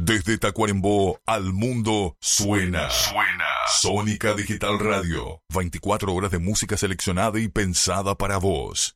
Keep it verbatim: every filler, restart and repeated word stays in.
Desde Tacuarembó al mundo suena. Suena. Sónica Digital Radio. veinticuatro horas de música seleccionada y pensada para vos.